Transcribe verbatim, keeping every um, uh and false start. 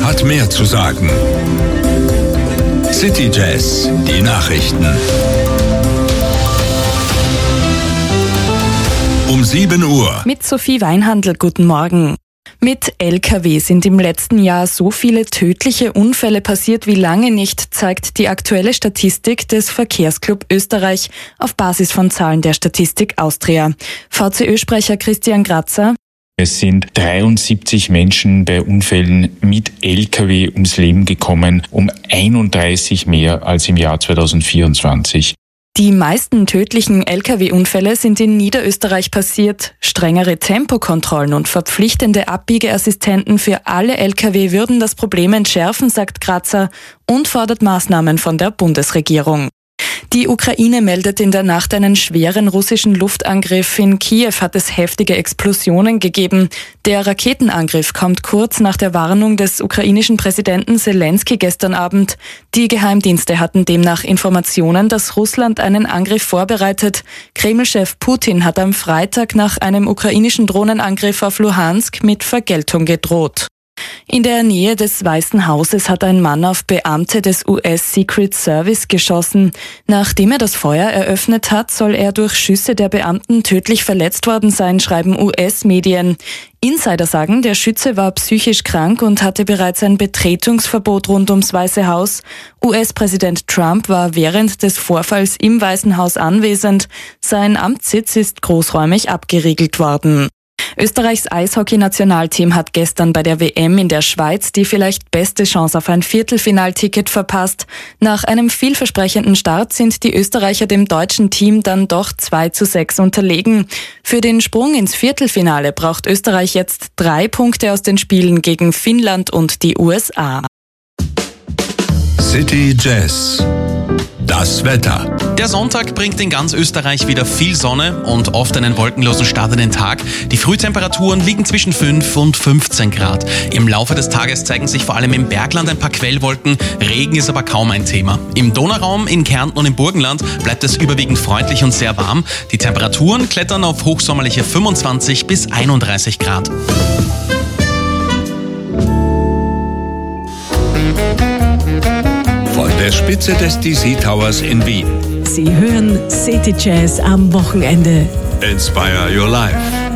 hat mehr zu sagen. City Jazz, die Nachrichten. Um sieben Uhr. Mit Sophie Weinhandl, guten Morgen. Mit L K W sind im letzten Jahr so viele tödliche Unfälle passiert wie lange nicht, zeigt die aktuelle Statistik des Verkehrsclub Österreich auf Basis von Zahlen der Statistik Austria. V C Ö-Sprecher Christian Grazer. Es sind dreiundsiebzig Menschen bei Unfällen mit L K W ums Leben gekommen, um einunddreißig mehr als im Jahr zweitausendvierundzwanzig. Die meisten tödlichen L K W-Unfälle sind in Niederösterreich passiert. Strengere Tempokontrollen und verpflichtende Abbiegeassistenten für alle L K W würden das Problem entschärfen, sagt Grazer und fordert Maßnahmen von der Bundesregierung. Die Ukraine meldet in der Nacht einen schweren russischen Luftangriff. In Kiew hat es heftige Explosionen gegeben. Der Raketenangriff kommt kurz nach der Warnung des ukrainischen Präsidenten Selensky gestern Abend. Die Geheimdienste hatten demnach Informationen, dass Russland einen Angriff vorbereitet. Kreml-Chef Putin hat am Freitag nach einem ukrainischen Drohnenangriff auf Luhansk mit Vergeltung gedroht. In der Nähe des Weißen Hauses hat ein Mann auf Beamte des U S Secret Service geschossen. Nachdem er das Feuer eröffnet hat, soll er durch Schüsse der Beamten tödlich verletzt worden sein, schreiben U S-Medien. Insider sagen, der Schütze war psychisch krank und hatte bereits ein Betretungsverbot rund ums Weiße Haus. U S-Präsident Trump war während des Vorfalls im Weißen Haus anwesend. Sein Amtssitz ist großräumig abgeriegelt worden. Österreichs Eishockey-Nationalteam hat gestern bei der W M in der Schweiz die vielleicht beste Chance auf ein Viertelfinalticket verpasst. Nach einem vielversprechenden Start sind die Österreicher dem deutschen Team dann doch zwei zu sechs unterlegen. Für den Sprung ins Viertelfinale braucht Österreich jetzt drei Punkte aus den Spielen gegen Finnland und die U S A. City Jazz. Das Wetter. Der Sonntag bringt in ganz Österreich wieder viel Sonne und oft einen wolkenlosen Start in den Tag. Die Frühtemperaturen liegen zwischen fünf und fünfzehn Grad. Im Laufe des Tages zeigen sich vor allem im Bergland ein paar Quellwolken. Regen ist aber kaum ein Thema. Im Donauraum, in Kärnten und im Burgenland bleibt es überwiegend freundlich und sehr warm. Die Temperaturen klettern auf hochsommerliche fünfundzwanzig bis einunddreißig Grad. Von der Spitze des D C Towers in Wien. Sie hören City Jazz am Wochenende. Inspire your life.